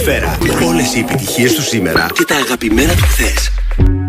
Primavera. Όλες οι επιτυχίες του σήμερα και τα αγαπημένα του χθες.